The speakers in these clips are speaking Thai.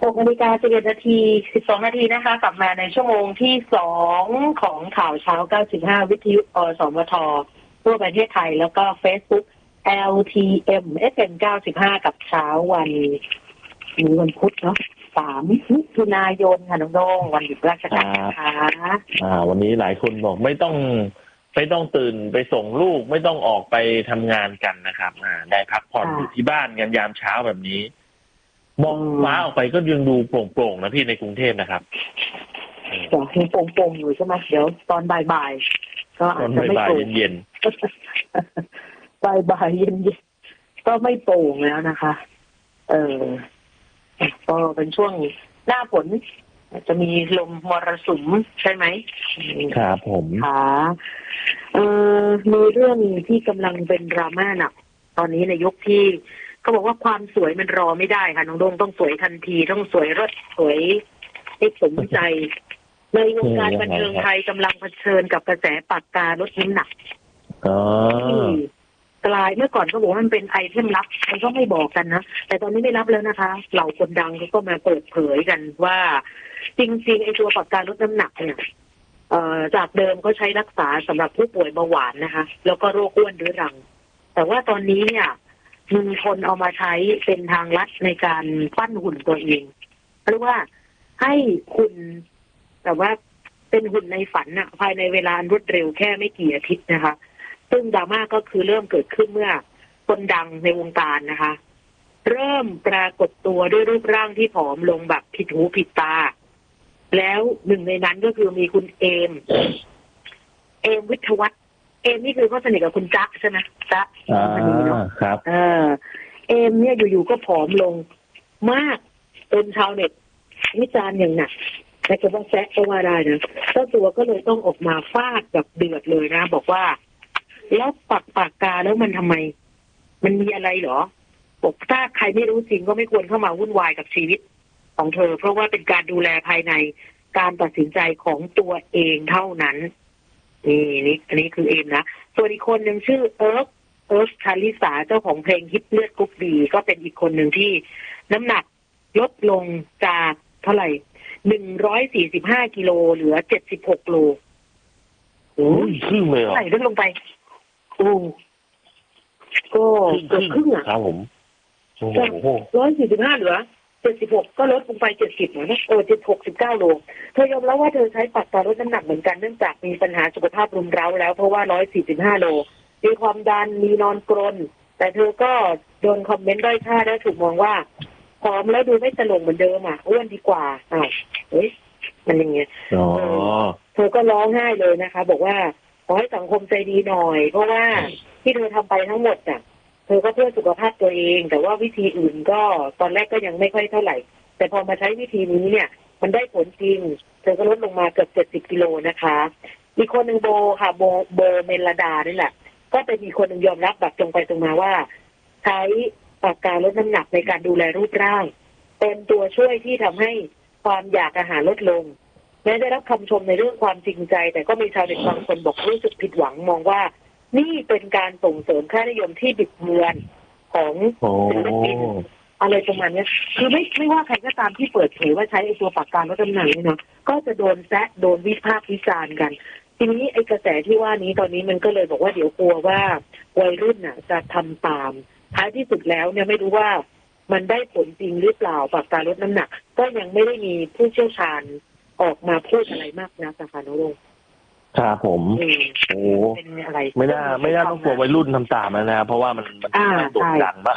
6:11 นาที 12 นาทีนะคะกลับมาในชั่วโมงที่2ของข่าวเช้า95วิทยุอสมททั่วประเทศไทยแล้วก็ Facebook LTM FM 95กับเช้าวันพุธเนาะ3 มิถุนายนค่ะน้องโด่งวันหยุดราชการนะคะวันนี้หลายคนบอกไม่ต้องตื่นไปส่งลูกไม่ต้องออกไปทำงานกันนะครับได้พักผ่อนอยู่ที่บ้านกันยามเช้าแบบนี้มองฟ้าออกไปก็ยังดูโปร่งๆนะพี่ในกรุงเทพนะครับยังโปร่งๆอยู่ใช่ไหมเดี๋ยวตอนบ่ายๆก็อาจจะไม่โปร่งเย็นๆบ่ายๆเย็นๆก็ไม่โปร่งแล้วนะคะก็เป็นช่วงหน้าฝนจะมีลมมรสุมใช่ไหมครับผมค่ะมีเรื่องที่กำลังเป็นดราม่าหนักตอนนี้ในยุคที่เขาบอกว่าความสวยมันรอไม่ได้ค่ะน้องโดงต้องสวยทันทีต้องสวยรสสวยให้สมใจในวงการบันเทิงไทยกำลังเผชิญกับกระแสปากกาลดน้ำหนักที่กลายเมื่อก่อนเขาบอกว่ามันเป็นไอเทมลับมันก็ไม่บอกกันนะแต่ตอนนี้ไม่รับแล้วนะคะเหล่าคนดังเขาก็มาเปิดเผยกันว่าจริงๆไอตัวปากกาลดน้ำหนักเนี่ยจากเดิมเขาใช้รักษาสำหรับผู้ป่วยเบาหวานนะคะแล้วก็โรคอ้วนเรื้อรังแต่ว่าตอนนี้เนี่ยมีคนเอามาใช้เป็นทางลัดในการปั้นหุ่นตัวเองเรียกว่าให้คุณแต่ว่าเป็นหุ่นในฝันน่ะภายในเวลารวดเร็วแค่ไม่กี่อาทิตย์นะคะซึ่งดราม่าก็คือเริ่มเกิดขึ้นเมื่อคนดังในวงการนะคะเริ่มปรากฏตัวด้วยรูปร่างที่ผอมลงแบบผิดหูผิดตาแล้วหนึ่งในนั้นก็คือมีคุณเอมวิทยวัฒน์เอมนี่คือเขาสนิทกับคุณจ๊ะใช่ไหมจ๊ะครับเอมเนี่ยอยู่ๆก็ผอมลงมากจนชาวเน็ตวิจารณ์อย่างหนักแต่ก็ว่าแซะก็ว่าได้นะเจ้าตัวก็เลยต้องออกมาฟาดแบบเดือดเลยนะบอกว่าแล้วปากกาแล้วมันทำไมมันมีอะไรเหรอบอกถ้าใครไม่รู้จริงก็ไม่ควรเข้ามาวุ่นวายกับชีวิตของเธอเพราะว่าเป็นการดูแลภายในการตัดสินใจของตัวเองเท่านั้นนี่อันนี้คือเอมนะส่วนอีกคนหนึ่งชื่อเอิร์ธคาริสาเจ้าของเพลงฮิตเลือดกรุ๊ปบีก็เป็นอีกคนหนึ่งที่น้ำหนักลดลงจากเท่าไหร่145 กิโลเหลือ76 โลครึ่งเลยเหรอใส่ลดลงไปก็เกือบครึ่งอ่ะครับผม 145เหลือ76ก็ลดลงไป70นะ69 โลเธอยอมรับว่าเธอใช้ปากกาลดน้ำหนักเหมือนกันเนื่องจากมีปัญหาสุขภาพรุมเร้าแล้วเพราะว่า145 โลมีความดันมีนอนกรนแต่เธอก็โดนคอมเมนต์ด้อยค่าและถูกมองว่าผอมแล้วดูไม่ตลกเหมือนเดิมอ่ะอ้วนดีกว่ามันอย่างเงี้ยเธอก็ร้องไห้เลยนะคะบอกว่าขอให้สังคมใจดีหน่อยเพราะว่าที่เธอทำไปทั้งหมดอ่ะเธอก็เพื่อสุขภาพตัวเองแต่ว่าวิธีอื่นก็ตอนแรกก็ยังไม่ค่อยเท่าไหร่แต่พอมาใช้วิธีนี้เนี่ยมันได้ผลจริงเธอก็ลดลงมาเกือบ70 กิโลนะคะอีกคนหนึ่งโบค่ะโบเมลดานี่แหละก็เป็นอีกคนหนึ่งยอมรับแบบตรงไปตรงมาว่าใช้ปากกาลดน้ำหนักในการดูแลรูปร่างเป็นตัวช่วยที่ทำให้ความอยากอาหารลดลงแม้ได้รับคำชมในเรื่องความจริงใจแต่ก็มีชาวเน็ตบางคนบอกรู้สึกผิดหวังมองว่านี่เป็นการส่งเสริมค่านิยมที่บิดเบือนของศิลปินอะไรประมาณนี้คือไม่ว่าใครก็ตามที่เปิดเผยว่าใช้ไอ้ตัวปากกาลดน้ำหนักนี่เนาะก็จะโดนแซะโดนวิพากษ์วิจารณ์กันทีนี้ไอ้กระแสที่ว่านี้ตอนนี้มันก็เลยบอกว่าเดี๋ยวกลัวว่าวัยรุ่นน่ะจะทำตามท้ายที่สุดแล้วเนี่ยไม่รู้ว่ามันได้ผลจริงหรือเปล่าปากกาลดน้ำหนักก็ยังไม่ได้มีผู้เชี่ยวชาญออกมาพูดอะไรมากนักนะคะน้องลงครับผมเป็นอะไรไม่น่าต้องกลัววัยรุ่นทำตามนะเพราะว่ามันโด่งดังมาก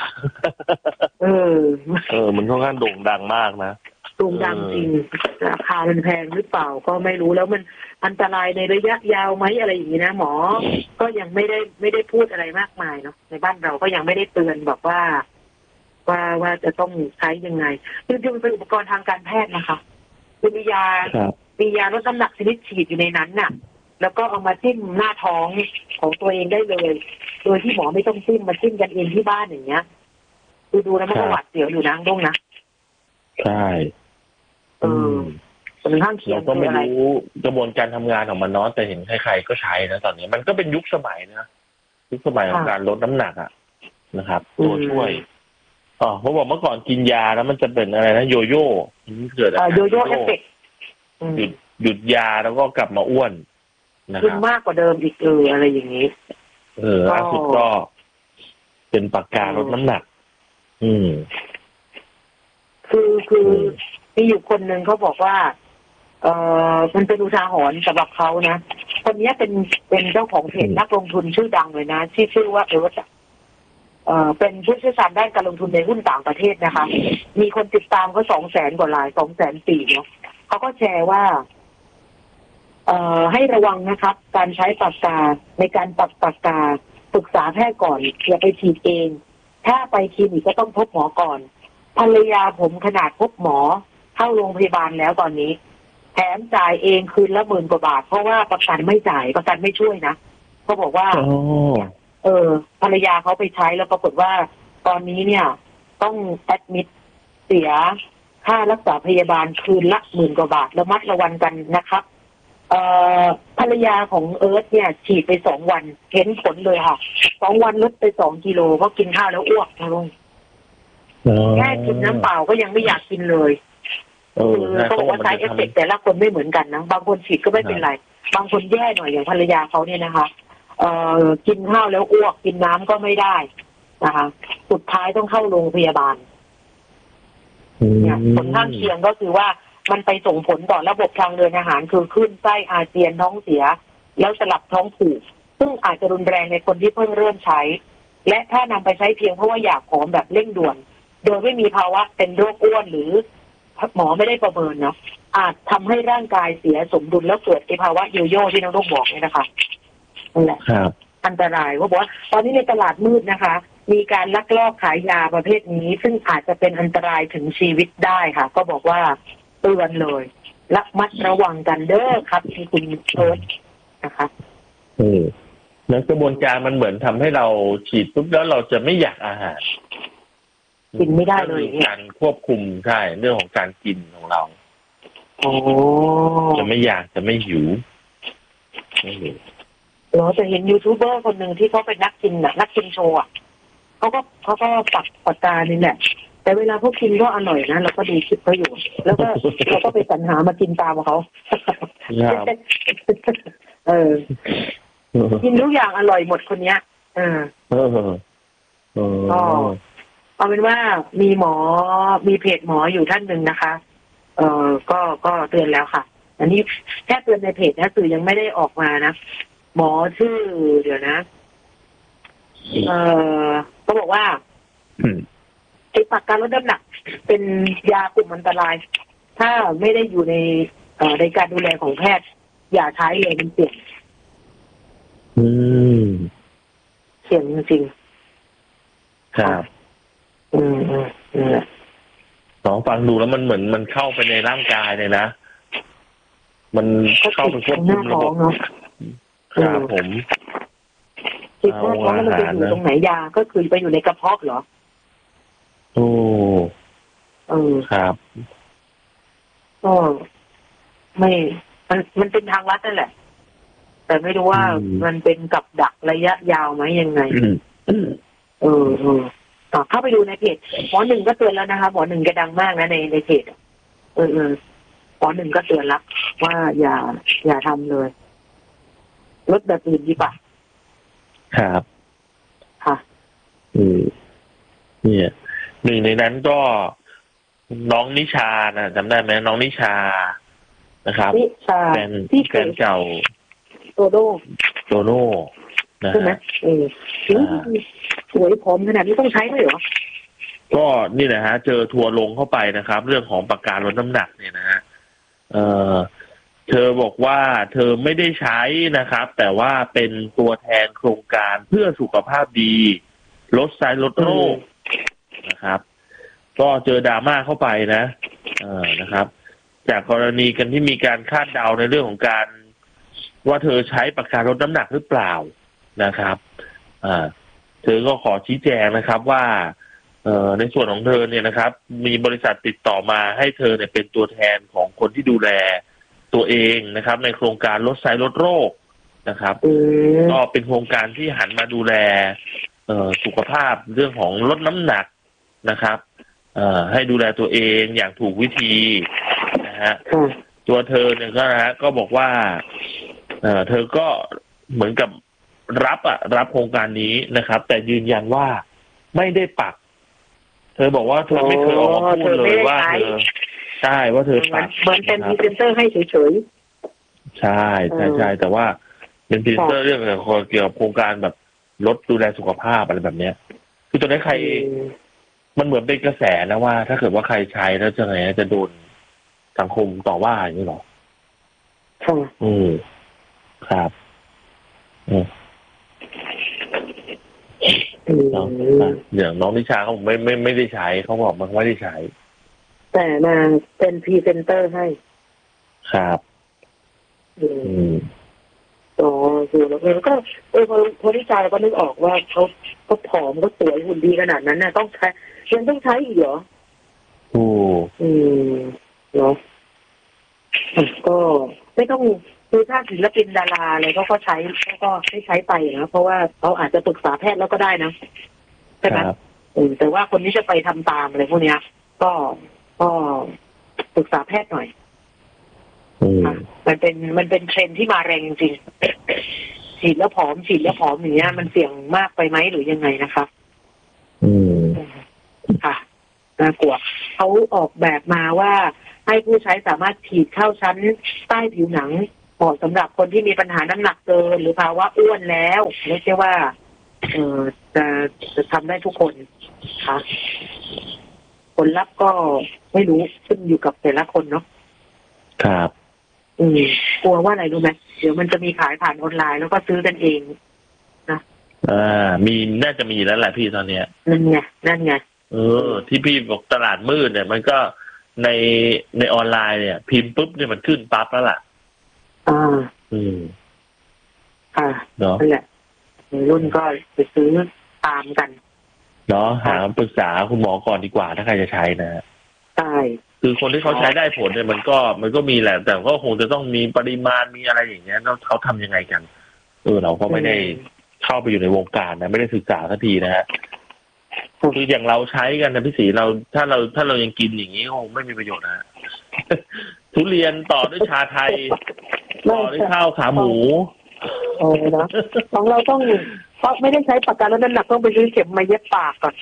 มันค่อนข้างโด่งดังมากนะโด่งดังจริงราคามันแพงหรือเปล่าก็ไม่รู้แล้วมันอันตรายในระยะยาวไหมอะไรอย่างนี้นะหมอก็ยังไม่ได้พูดอะไรมากมายเนาะในบ้านเราก็ยังไม่ได้เตือนบอกว่าจะต้องใช้ยังไงจริงๆเป็นอุปกรณ์ทางการแพทย์นะคะมียาลดน้ำหนักชนิดฉีดอยู่ในนั้นน่ะแล้วก็เอามาจิ้มหน้าท้องของตัวเองได้เลยโดยที่หมอไม่ต้องจิ้มมาจิ้มกันเองที่บ้านอย่างเงี้ยดูแล้วมันก็หวาดเสียวอยู่นะต้องนะใช่เป็นข้างเคียงเราก็ไม่รู้กระบวนการทำงานของมันเนาะแต่เห็นใครๆก็ใช้นะตอนนี้มันก็เป็นยุคสมัยนะยุคสมัยของการลดน้ำหนักอ่ะนะครับตัวช่วยอ๋อเขาบอกเมื่อก่อนกินยาแล้วมันจะเป็นอะไรนะโยโย่เกิดอะไรโยโย่เอฟเฟกต์หยุดยาแล้วก็กลับมาอ้วนนะคขึ้นรับมากกว่าเดิมอีกอะไรอย่างนี้ล่าสุดก็เป็นปากกาลดน้ำหนักคือมีอยู่คนหนึ่งเขาบอกว่ามันเป็นอุทาหรณ์สำหรับเขานะคนนี้เป็นเจ้าของเพจนักลงทุนชื่อดังเลยนะชื่อว่าเป็นผู้เชี่ยวชาญด้านการลงทุนในหุ้นต่างประเทศนะคะ มีคนติดตามก็200,000 กว่า 204,000 เนาะเขาก็แชร์ว่าให้ระวังนะครับ การใช้ปากกาในการปักปากกาปรึกษาแพทย์ก่อนอย่าไปฉีดเองถ้าไปคลินิกก็ต้องพบหมอก่อนภรรยาผมขนาดพบหมอเข้าโรงพยาบาลแล้วตอนนี้แถมจ่ายเองคืนละ10,000 กว่าบาทเพราะว่าประกันไม่จ่ายประกันไม่ช่วยนะเขาบอกว่าภรรยาเขาไปใช้แล้วปรากฏว่าตอนนี้เนี่ยต้องแอดมิดเสียค่ารักษาพยาบาลคืนละ10,000 กว่าบาทระมัดระวังกันนะครับภรรยาของเอิร์ธเนี่ยฉีดไป2 วันเห็นผลเลยค่ะ2 วันลดไป2 กิโลเพราะกินข้าวแล้วอ้วกนะลุงแค่กินน้ำเปล่าก็ยังไม่อยากกินเลยเขาบอกว่าไซด์เอฟเฟกต์แต่ละคนไม่เหมือนกันนะบางคนฉีดก็ไม่เป็นไรบางคนแย่หน่อยอย่างภรรยาเขาเนี่ยนะคะกินข้าวแล้วอ้วกกินน้ำก็ไม่ได้นะคะสุดท้ายต้องเข้าโรงพยาบาลเนี่ยผลข้างเคียงก็คือว่ามันไปส่งผลต่อระบบทางเดินอาหารคือขึ้นไส้อาเจียนท้องเสียแล้วสลับท้องผูกซึ่งอาจจะรุนแรงในคนที่เพิ่งเริ่มใช้และถ้านำไปใช้เพียงเพราะว่าอยากผอมแบบเร่งด่วนโดยไม่มีภาวะเป็นโรคอ้วนหรือหมอไม่ได้ประเมินเนาะอาจทำให้ร่างกายเสียสมดุลแล้วเกิดภาวะโยโย่ที่น้องลูกบอกเนี่ยนะคะนั่นแหละอันตรายเขาบอกว่าตอนนี้ในตลาดมืดนะคะมีการลักลอบขายยาประเภทนี้ซึ่งอาจจะเป็นอันตรายถึงชีวิตได้ค่ะก็บอกว่าเตือนเลยระมัดระวังกันเด้อครับที่คุณเอิร์ธนะคะแล้วกระบวนการมันเหมือนทำให้เราฉีดปุ๊บแล้วเราจะไม่อยากอาหารกินไม่ได้เลยการควบคุมใช่เรื่องของการกินของเราจะไม่อยากจะไม่หิวเราจะเห็นยูทูบเบอร์คนหนึ่งที่เขาเป็นนักกินโชว์เขาก็ปักปากกานี่แหละแต่เวลาเขากินก็อร่อยนะเราก็ดูคลิปเขาอยู่แล้วก็เราก็ไปสรรหามากินตามเขากินทุกอย่างอร่อยหมดคนเนี้ยก็เอาเป็นว่ามีเพจหมออยู่ท่านหนึ่งนะคะก็เตือนแล้วค่ะอันนี้แค่เตือนในเพจนะสื่อยังไม่ได้ออกมานะหมอชื่อเดี๋ยวนะก็บอกว่าไอ้ปากกาลดน้ำหนักเป็นยากลุ่มอันตรายถ้าไม่ได้อยู่ในการดูแลของแพทย์อย่าใช้เลยมันเสี่ยงเสี่ยงจริงๆครับน้องฟังดูแล้วมันเหมือนมันเข้าไปในร่างกายเลยนะมันเข้าไปควบคุมระบบครับผมติดหน้าท้องแล้วมันจะอยู่ตรงไหนยาก็คือไปอยู่ในกระเพาะเหรอครับก็ไม่มันเป็นทางลัดนั่นแหละแต่ไม่รู้ว่ามันเป็นกับดักระยะยาวไหมยังไงเข้าไปดูในเพจหมอหนึ่งก็เตือนแล้วนะคะหมอหนึ่งแกดังมากนะในเพจหมอหนึ่งก็เตือนแล้วว่าอย่าทำเลยลดแบบอื่นดีกว่าครับค่ะเนี่ยหนึ่งในนั้นก็น้องนิชานะจำได้ไหมน้องนิชานะครับแฟนเก่าโตโน่นะใช่ไหมสวยพร้อมขนาดนี้ต้องใช้ด้วยเหรอก็นี่แหละฮะเจอทัวร์ลงเข้าไปนะครับเรื่องของปากกาลดน้ำหนักเนี่ยนะฮะเธอบอกว่าเธอไม่ได้ใช้นะครับแต่ว่าเป็นตัวแทนโครงการเพื่อสุขภาพดีลดไซส์ลดโรคนะครับก็เจอดราม่าเข้าไปนะครับจากกรณีกันที่มีการคาดเดาในเรื่องของการว่าเธอใช้ปากกาลดน้ำหนักหรือเปล่านะครับเธอก็ขอชี้แจงนะครับว่าในส่วนของเธอเนี่ยนะครับมีบริษัทติดต่อมาให้เธอเนี่ยเป็นตัวแทนของคนที่ดูแลตัวเองนะครับในโครงการลดไซส์ลดโรคนะครับก็เป็นโครงการที่หันมาดูแลสุขภาพเรื่องของลดน้ำหนักนะครับให้ดูแลตัวเองอย่างถูกวิธีนะฮะตัวเธอเนี่ยก็บอกว่าเธอก็เหมือนกับรับโครงการนี้นะครับแต่ยืนยันว่าไม่ได้ปักเธอบอกว่าเธอไม่เคยออกมาพูดเลยว่าเธอใช่ว่าเธอปักเหมือนเป็นพรีเซนเตอร์ให้เฉยๆใช่แต่ว่าเป็นพรีเซนเตอร์เรื่องเกี่ยวกับโครงการแบบลดดูแลสุขภาพอะไรแบบเนี้ยคือตอนนี้ใครมันเหมือนเป็นกระแสนะว่าถ้าเกิดว่าใครใช้แล้วจะโดนสังคมต่อว่าอย่างนี้หรอค่ะครับอย่างน้องนิชาเขาไม่ได้ใช้เขาบอกมันไม่ได้ใช้แต่มาเป็นพรีเซนเตอร์ให้ครับคือแล้วก็พอนิชาก็นึกออกว่าเขาผอมก็สวยหุ่นดีขนาดนั้นน่ะต้องใช้ยังต้องใช้อีกเหรอเนาะก็ไม่ต้องคือถ้าศิลปินดาราอะไรก็ใช้ก็ให้ใช้ไปนะเพราะว่าเขาอาจจะปรึกษาแพทย์แล้วก็ได้นะใช่ไหมแต่ว่าคนที่จะไปทำตามอะไรพวกเนี้ยก็ปรึกษาแพทย์หน่อยมันเป็นเทรนด์ที่มาแรงจริงฉีดแล้วผอมอย่างเงี้ยมันเสี่ยงมากไปไหมหรือยังไงนะคะค่ะน่ากลัวเขาออกแบบมาว่าให้ผู้ใช้สามารถฉีดเข้าชั้นใต้ผิวหนังเหมาะสำหรับคนที่มีปัญหาน้ำหนักเกินหรือภาวะอ้วนแล้วไม่ใช่ว่าจะทำได้ทุกคนค่ะผลลัพธ์ก็ไม่รู้ขึ้นอยู่กับแต่ละคนเนาะครับกลัวว่าอะไรรู้ไหมเดี๋ยวมันจะมีขายผ่านออนไลน์แล้วก็ซื้อกันเองนะน่าจะมีแล้วแหละพี่ตอนเนี้ยนั่นไงที่พี่บอกตลาดมืดเนี่ยมันก็ในออนไลน์เนี่ยพิมพ์ปุ๊บเนี่ยมันขึ้นปั๊บแล้วล่ะนั่นแหละรุ่นก็ไปซื้อตามกันเนาะหาปรึกษาคุณหมอก่อนดีกว่าถ้าใครจะใช้นะใช่คือคนที่เขาใช้ได้ผลเนี่ยมันก็มีแหละแต่ก็คงจะต้องมีปริมาณมีอะไรอย่างเงี้ยแล้วเขาทำยังไงกันเราก็ไม่ได้เข้าไปอยู่ในวงการนะไม่ได้ศึกษาสักทีนะฮะคืออย่างเราใช้กันนะพี่ศรีถ้าเรายังกินอย่างนี้คงไม่มีประโยชน์นะทุเรียนต่อด้วยชาไทยต่อด้วยข้าวขาหมูนะของเราต้องเพราะไม่ได้ใช้ปากกาแล้วน้ำหนักต้องไปซื้อเข็มมาเย็บปากก่อน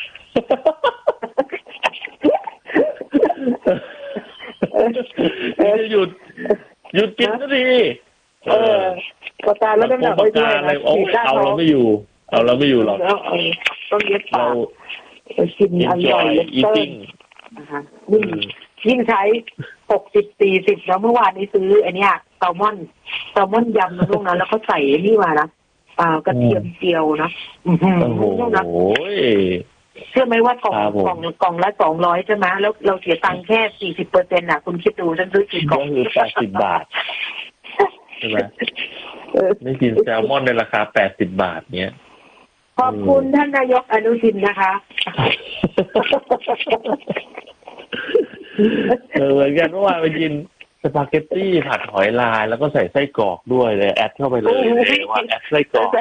หยุดกินสักทีปากกาแล้วน้ำหนักไปด้วยนะเอาเราไม่อยู่หรอกต้องเย็บปากกินอร่อยเยอะนะคะยิ่งใช้60-40แล้วเมื่อวานนี้ซื้ออันเนี้ยแซลมอนยำนะลูกนะแล้วก็ใส่นี่มานะกระเทียมเจียวนะโอ้ยเชื่อไหมว่ากล่องละ200ใช่ไหมแล้วเราเสียตังค์แค่40%น่ะคุณคิดดูฉันซื้อกี่กล่องคือ80 บาทใช่ไหมไม่กินแซลมอนในราคา80 บาทเนี้ยขอบคุณท่านนายกอนุทินนะคะเหมือนกันเมื่อวานไปกินสปาเกตตี้ผัดหอยลายแล้วก็ใส่ไส้กรอกด้วยเลยแอดเข้าไปเลยว่าแอดไส้กรอก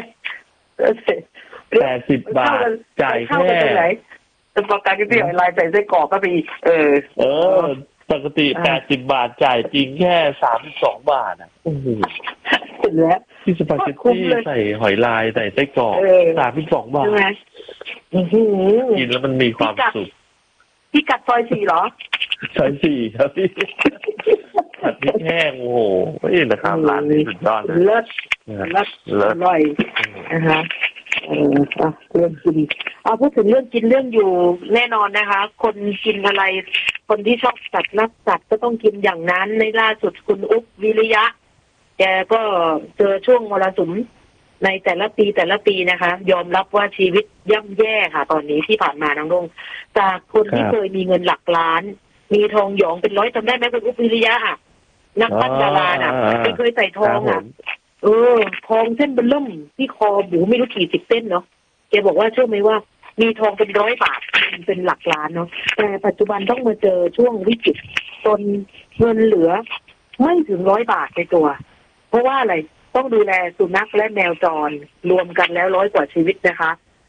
80 บาทจ่ายแค่สปาเกตตี้หอยลายใส่ไส้กรอกก็ไปอีกปกติ80 บาทจ่ายจริงแค่32 บาทถึงแล้วที่สปาเกตตี้ใส่หอยลายใส่ไส้กรอก32 บาทกินแล้วมันมีความสุขพี่กัดซอย4เหรอซอย4ครับพี่ผัดพริกแห้งโอ้โหนี่นะครับร้านนี้สุดยอดเลยเลิศอร่อยนะคะเรื่องกินพูดถึงเรื่องกินเรื่องอยู่แน่นอนนะคะคนกินอะไรคนที่ชอบสัตว์รักสัตว์ก็ต้องกินอย่างนั้นในล่าสุดคุณอุ๊บวิริยะแกก็เจอช่วงมรสุมในแต่ละปีนะคะยอมรับว่าชีวิตย่ำแย่ค่ะตอนนี้ที่ผ่านมาน้องดงจากคนที่เคยมีเงินหลักล้านมีทองหยองเป็นร้อยจำได้ไหมคุณอุ๊บวิริยะอ่ะนักปั้นดาราน่ะไม่เคยใส่ทองอ่ะทองเส้นเบลล่มที่คอหมูไม่รู้กี่10 เส้นเนาะแกบอกว่าเชื่อไหมว่ามีทองเป็น100 บาทเป็นหลักล้านเนาะแต่ปัจจุบันต้องมาเจอช่วงวิกฤตจนเงินเหลือไม่ถึง100 บาทในตัวเพราะว่าอะไรต้องดูแลสุนัขและแมวจรรวมกันแล้ว100 กว่าชีวิตนะคะ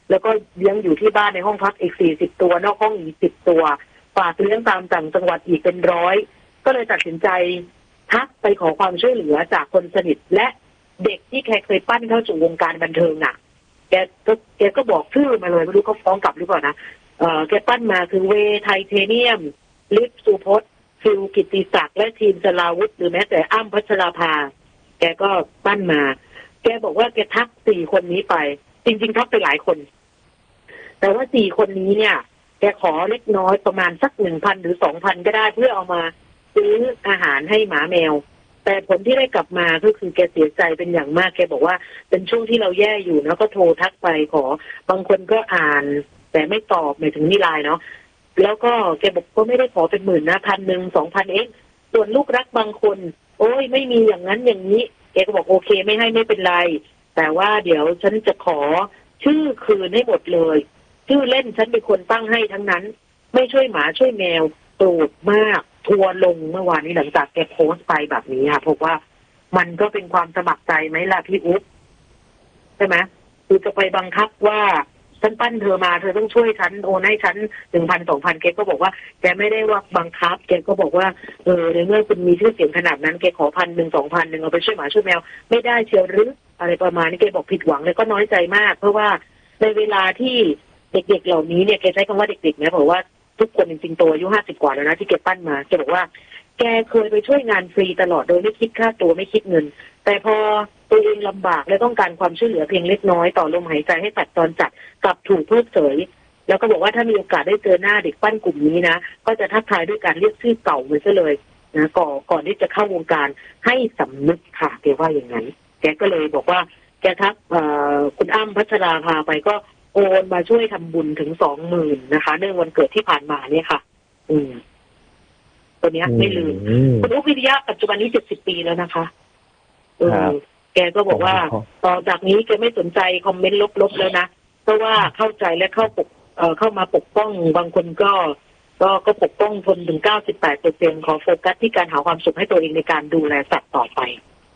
แล้วก็เลี้ยงอยู่ที่บ้านในห้องพักอีก40 ตัวนอกห้องอีก10 ตัวฝากเลี้ยงตามต่างจังหวัดอีกเป็น100ก็เลยตัดสินใจทักไปขอความช่วยเหลือจากคนสนิทและเด็กที่แกเคยปั้นเข้าสู่วงการบันเทิงน่ะแกก็บอกชื่อมาเลยไม่รู้เขาฟ้องกลับหรือเปล่านะแกปั้นมาคือเวไทเทเนียมลิฟสุพจน์ฟิลกิตติศักดิ์และทีมสลาวุธหรือแม้แต่อ้ำพัชราภาแกก็ปั้นมาแกบอกว่าแกทัก4 คนนี้ไปจริงๆทักไปหลายคนแต่ว่า4 คนนี้เนี่ยแกขอเล็กน้อยประมาณสัก 1,000 หรือ 2,000 ก็ได้เพื่อเอามาซื้ออาหารให้หมาแมวแต่ผลที่ได้กลับมาก็คือแกเสียใจเป็นอย่างมากแกบอกว่าเป็นช่วงที่เราแย่อยู่แล้วก็โทรทักไปขอบางคนก็อ่านแต่ไม่ตอบหมายถึงนี่ไลน์เนาะแล้วก็แกบอกก็ไม่ได้ขอเป็นหมื่นนะ1,000 2,000เองส่วนลูกรักบางคนโอ้ยไม่มีอย่างนั้นอย่างนี้แกก็บอกโอเคไม่ให้ไม่เป็นไรแต่ว่าเดี๋ยวฉันจะขอชื่อคืนให้หมดเลยชื่อเล่นฉันเป็นคนตั้งให้ทั้งนั้นไม่ช่วยหมาช่วยแมวโกรธมากทัวร์ลงเมื่อวานนี้หลังจากแกโพสต์ไปแบบนี้ค่ะเพราะว่ามันก็เป็นความสมัครใจไหมล่ะพี่อุ๊บใช่ไหมคือจะไปบังคับว่าฉันปั้นเธอมาเธอต้องช่วยฉันโอนให้ฉัน1,000 2,000แกก็บอกว่าแกไม่ได้ว่าบังคับแกก็บอกว่าในเมื่อคุณมีชื่อเสียงขนาดนั้นแกขอ1,000 2,000เอาไปช่วยหมาช่วยแมวไม่ได้เชียวหรืออะไรประมาณนี้แกบอกผิดหวังเลยก็น้อยใจมากเพราะว่าในเวลาที่เด็กๆเหล่านี้เนี่ยแกใช้คำว่าเด็กๆนะเพราะว่าทุกคนจริงๆโตอายุ50 กว่าแล้วนะที่แกปั้นมาแกบอกว่าแกเคยไปช่วยงานฟรีตลอดโดยไม่คิดค่าตัวไม่คิดเงินแต่พอตัวเองลำบากและต้องการความช่วยเหลือเพียงเล็กน้อยต่อลมหายใจให้สัตว์จรจัดกลับถูกเพิกเฉยแล้วก็บอกว่าถ้ามีโอกาสได้เจอหน้าเด็กปั้นกลุ่มนี้นะก็จะทักทายด้วยการเรียกชื่อเก่ามันซะเลยนะก่อนที่จะเข้าวงการให้สำนึกค่ะแกว่าอย่างนั้นแกก็เลยบอกว่าแกทักคุณอ้ำพัชราภาไปก็โอนมาช่วยทำบุญถึง 20,000 นะคะเนื่องวันเกิดที่ผ่านมาเนี่ยค่ะตัวเนี้ยไม่ลืมคุณอุ๊บวิริยะปัจจุบันนี้70 ปีแล้วนะคะแกก็บอกว่าต่อจากนี้แกไม่สนใจคอมเมนต์ลบๆแล้วนะเพราะว่าเข้าใจและเข้ามาปกป้องบางคนก็ปกป้องทนถึง 98% ขอโฟกัสที่การหาความสุขให้ตัวเองในการดูแลสัตว์ต่อไป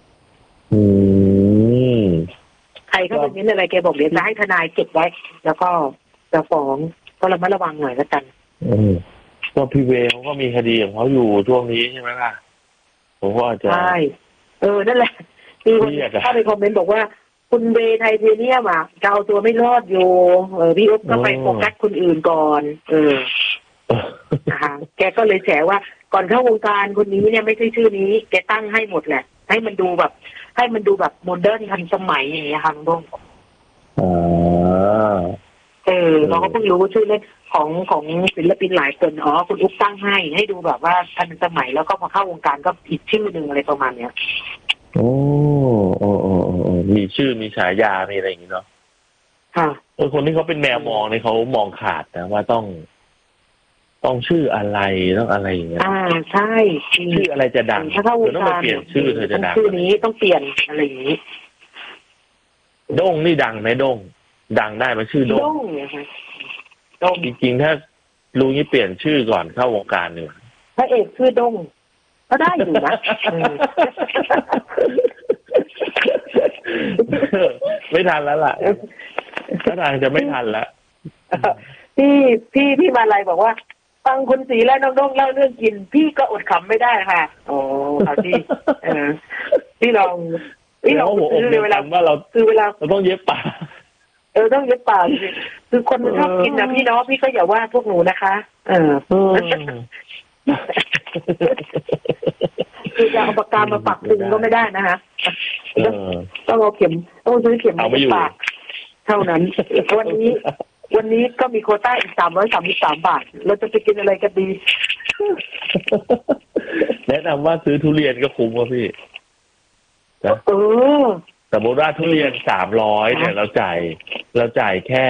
ใครเข้าไปนี้อะไรแกบอกเดี๋ยวจะให้ทนายเก็บไว้แล้วก็จะฟ้องก็ระมัดระวังหน่อยแล้วกันก็พี่เวเขาก็มีคดีของเขาอยู่ช่วงนี้ใช่ไหมล่ะผมก็จะใช่นั่นแหละมีคนเข้าไปคอมเมนต์บอกว่าคุณเวไทเทเนียมจะเอาตัวไม่รอดอยู่พี่อุ๊บก็ไปโฟกัสคนอื่นก่อนนะคะแกก็เลยแฉว่าก่อนเข้าวงการคนนี้เนี่ยไม่ใช่ชื่อนี้แกตั้งให้หมดแหละให้มันดูแบบโมเดิร์นทันสมัยอย่างเงี้ยค่ะลุงบงเราก็เพิ่งรู้ชื่อเล่นของศิลปินหลายคนคุณอุ๊บตั้งให้ดูแบบว่าทันสมัยแล้วก็พอเข้าวงการก็อีกชื่อหนึ่งอะไรประมาณเนี้ยโอ้มีชื่อมีฉายามีอะไรอย่างงี้เนาะค่ะคนที่เขาเป็นแมวมองเนี่ยเขามองขาดนะว่าต้องชื่ออะไรต้องอะไรอย่างเงี้ยใช่ชื่ออะไรจะดังถ้าเข้าวงการเปลี่ยนชื่อเธอจะดังชื่อนี้ต้องเปลี่ยนอะไรอย่างนี้ด้งนี่ดังไหมด้งดังได้ไหมชื่อด้งเนี่ยค่ะด้งจริงๆถ้าลุงนี่เปลี่ยนชื่อก่อนเข้าวงการเนี่ยพระเอกชื่อด้งก็ได้อยู่นะไม่ทันแล้วล่ะถ้าทางจะไม่ทันแล้วพี่มาลัยบอกว่าฟังคุณศรีและน้องด้งเล่าเรื่องกินพี่ก็อดขำไม่ได้ค่ะโอ้ค่ะพี่ลองคือเวลาว่าเราต้องเย็บปากต้องเย็บปากคือคนมันชอบกินนะพี่เนาะพี่ก็อย่าว่าพวกหนูนะคะคือจะเอาปากกามาปักตึงก็ไม่ได้นะคะต้องเอาเข็มต้องซื้อเข็มมาปากเท่านั้นวันนี้ก็มีโควต้าอีก333 บาทเราจะไปกินอะไรกันดีแนะนำว่าซื้อทุเรียนก็คุ้มกว่าพี่แต่โบราณทุเรียน300เนี่ยเราจ่ายแค่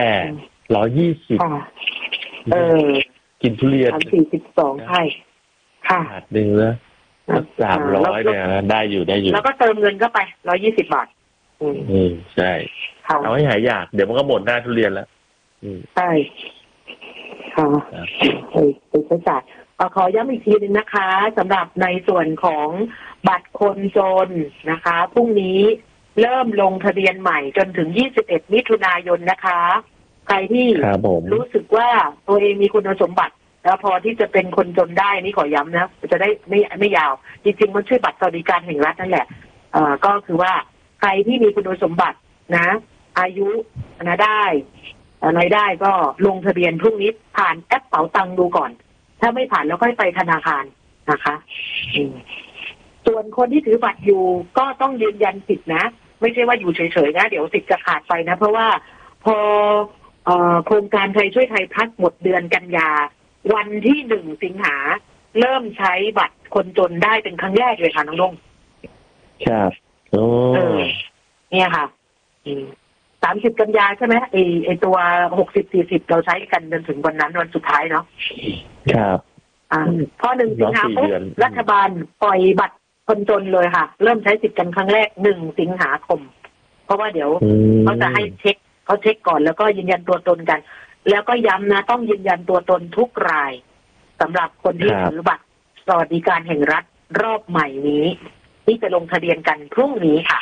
120กินทุเรียน 42ใช่ค่ะบาทนึงแล้ว300เนี่ยได้อยู่แล้วก็เติมเงินก็ไป120 บาทใช่เอาให้หายอยากเดี๋ยวมันก็หมดหน้าทุเรียนแล้วใช่ค่ะไปใช้จ่ายขอย้ำอีกทีนึงนะคะสำหรับในส่วนของบัตรคนจนนะคะพรุ่งนี้เริ่มลงทะเบียนใหม่จนถึง21 มิถุนายนนะคะใครที่ครับผมรู้สึกว่าตัวเองมีคุณสมบัติแล้วพอที่จะเป็นคนจนได้นี่ขอย้ำนะจะได้ไม่ยาวจริงๆมันชื่อบัตรสวัสดิการแห่งรัฐนั่นแหละก็คือว่าใครที่มีคุณสมบัตินะ อายุนะได้รายได้ก็ลงทะเบียนพรุ่งนี้ผ่านแอปเป๋าตังดูก่อน ถ้าไม่ผ่านแล้วค่อยไปธนาคารนะคะส่วนคนที่ถือบัตรอยู่ก็ต้องยืนยันสิทธินะไม่ใช่ว่าอยู่เฉยๆนะเดี๋ยวสิทธิ์จะขาดไปนะเพราะว่าพอโครงการไทยช่วยไทยพัฒน์หมดเดือนกันยาวันที่1 สิงหาเริ่มใช้บัตรคนจนได้เป็นครั้งแรกเลยค่ะน้องลงครับโอ้เนี่ยค่ะ30 กันยาใช่ไหมไอตัว60-40เราใช้กันจนถึงวันนั้นวันสุดท้ายเนาะครับพอ1 สิงหาคมรัฐบาลปล่อยบัตรคนจนเลยค่ะ เริ่มใช้สิทธิ์กันครั้งแรก1 สิงหาคมเพราะว่าเดี๋ยวเขาจะให้เช็คก่อนแล้วก็ยืนยันตัวตนกัน แล้วก็ย้ำนะต้องยืนยันตัวตนทุกรายสำหรับคนที่ถือบัตรสวัสดิการแห่งรัฐรอบใหม่นี้ที่จะลงทะเบียนกันพรุ่งนี้ค่ะ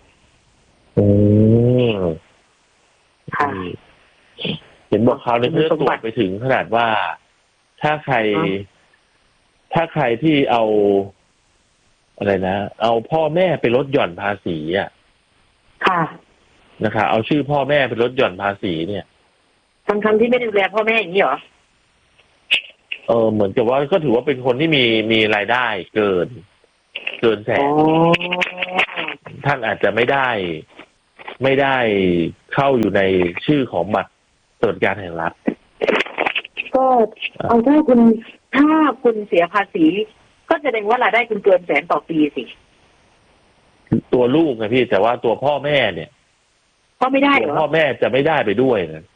ค่ะเห็นบอกเขาในเพื่อตรวจไปถึงขนาดว่าถ้าใครที่เอาอะไรนะเอาพ่อแม่ไปลดหย่อนภาษีอ่ะค่ะนะคะเอาชื่อพ่อแม่ไปลดหย่อนภาษีเนี่ยทั้งที่ไม่ดูแลพ่อแม่อย่างนี้เหรอเหมือนกับว่าก็ถือว่าเป็นคนที่มีรายได้เกินแสนท่านอาจจะไม่ได้เข้าอยู่ในชื่อของบัตรสวัสดิการแห่งรัฐก็เอาถ้าคุณเสียภาษีก็แสดงว่ารายได้คุณเกินแสนต่อปีสิตัวลูกนะพี่แต่ว่าตัวพ่อแม่เนี่ยก็ไม่ได้เหรอพ่อแม่จะไม่ได้ไปด้วยนะ